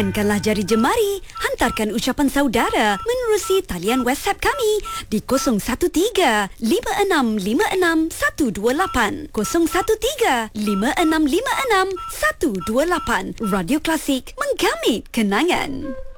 Padankanlah jari jemari. Hantarkan ucapan saudara menerusi talian WhatsApp kami di 013-5656-128. 013-5656-128. Radio Klasik, menggamit kenangan.